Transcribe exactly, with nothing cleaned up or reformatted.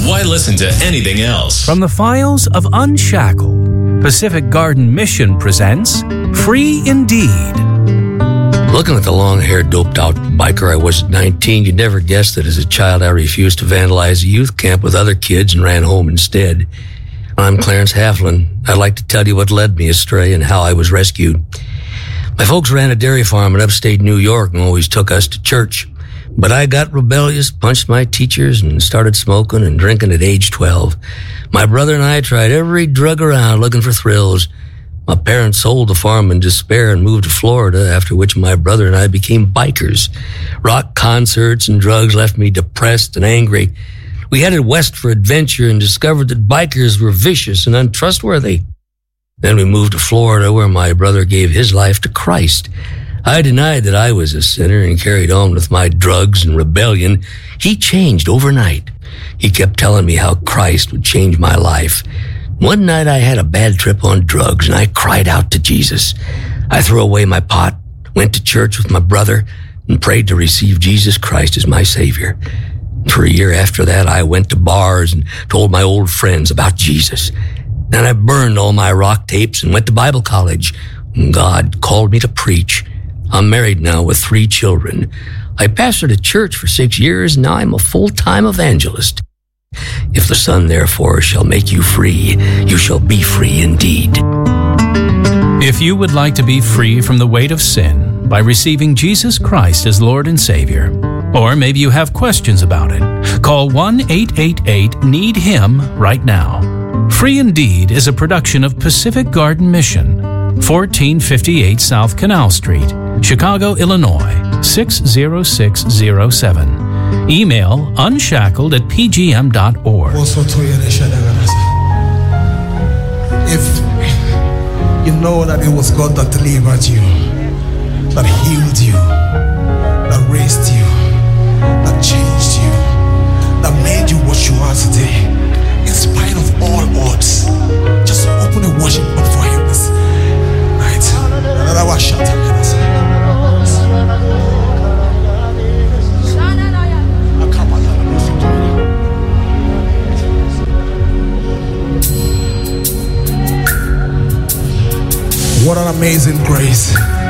Why listen to anything else? From the files of Unshackled, Pacific Garden Mission presents Free Indeed. Looking at the long-haired, doped-out biker I was at nineteen, you'd never guess that as a child I refused to vandalize a youth camp with other kids and ran home instead. I'm Clarence Haflin. I'd like to tell you what led me astray and how I was rescued. My folks ran a dairy farm in upstate New York and always took us to church. But I got rebellious, punched my teachers, and started smoking and drinking at age twelve. My brother and I tried every drug around looking for thrills. My parents sold the farm in despair and moved to Florida, after which my brother and I became bikers. Rock concerts and drugs left me depressed and angry. We headed west for adventure and discovered that bikers were vicious and untrustworthy. Then we moved to Florida, where my brother gave his life to Christ. I denied that I was a sinner and carried on with my drugs and rebellion. He changed overnight. He kept telling me how Christ would change my life. One night I had a bad trip on drugs and I cried out to Jesus. I threw away my pot, went to church with my brother, and prayed to receive Jesus Christ as my Savior. For a year after that, I went to bars and told my old friends about Jesus. Then I burned all my rock tapes and went to Bible college. God called me to preach. I'm married now with three children. I pastored a church for six years, and now I'm a full-time evangelist. If the Son, therefore, shall make you free, you shall be free indeed. If you would like to be free from the weight of sin by receiving Jesus Christ as Lord and Savior, or maybe you have questions about it, call one eight eight eight need him right now. Free Indeed is a production of Pacific Garden Mission, fourteen fifty-eight South Canal Street, Chicago, Illinois, six zero six zero seven. Email unshackled at p g m dot org. If you know that it was God that delivered you, that healed you, that raised you, that changed you, that made you what you are today, in spite of all odds, just open a worship up for him this night. What an amazing grace.